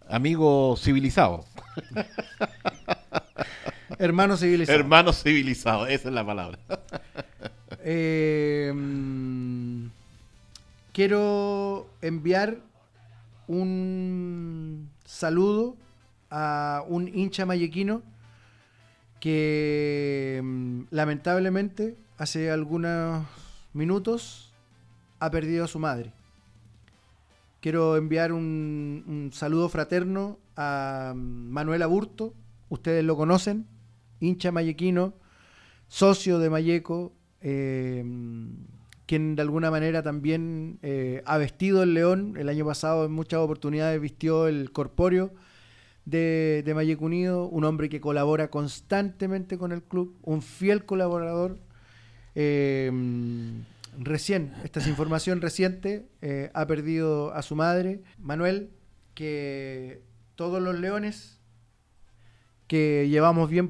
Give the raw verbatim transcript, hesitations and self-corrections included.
amigo civilizado. Hermano civilizado. Hermano civilizado, esa es la palabra. Eh, quiero enviar un saludo a un hincha mayequino que lamentablemente hace algunos minutos ha perdido a su madre. Quiero enviar un, un saludo fraterno a Manuel Aburto. Ustedes lo conocen, hincha mayequino, socio de Malleco, eh, quien de alguna manera también eh, ha vestido el león. El año pasado en muchas oportunidades vistió el corpóreo de, de Malleco Unido, un hombre que colabora constantemente con el club, un fiel colaborador. Eh, recién, esta es información reciente, eh, ha perdido a su madre. Manuel, que todos los leones que llevamos bien